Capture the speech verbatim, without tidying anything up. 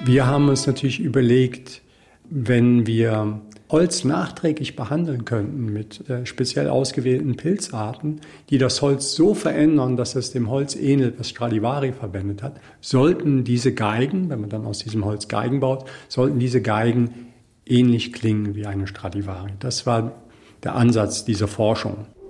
Wir haben uns natürlich überlegt, wenn wir Holz nachträglich behandeln könnten mit äh, speziell ausgewählten Pilzarten, die das Holz so verändern, dass es dem Holz ähnelt, was Stradivari verwendet hat, sollten diese Geigen, wenn man dann aus diesem Holz Geigen baut, sollten diese Geigen ähnlich klingen wie eine Stradivari. Das war der Ansatz dieser Forschung.